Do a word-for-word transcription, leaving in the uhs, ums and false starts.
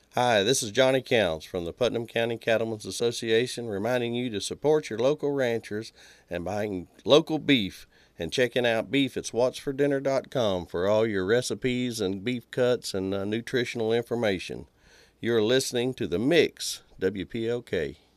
Hi, this is Johnny Counts from the Putnam County Cattlemen's Association, reminding you to support your local ranchers and buying local beef and checking out beef at swats for dinner dot com for all your recipes and beef cuts and uh, nutritional information. You're listening to The Mix, W P O K.